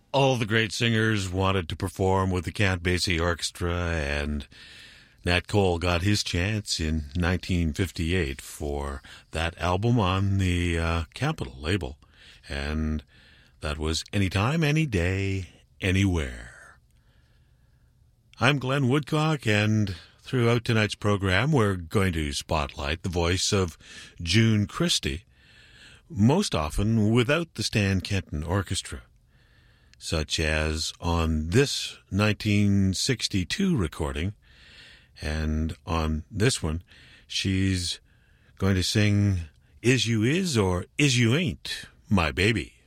All the great singers wanted to perform with the Count Basie Orchestra, and Nat Cole got his chance in 1958 for that album on the Capitol label. And that was Anytime, Any Day, Anywhere. I'm Glenn Woodcock, and throughout tonight's program, we're going to spotlight the voice of June Christy, most often without the Stan Kenton Orchestra, such as on this 1962 recording. And on this one, she's going to sing Is You Is or Is You Ain't My Baby.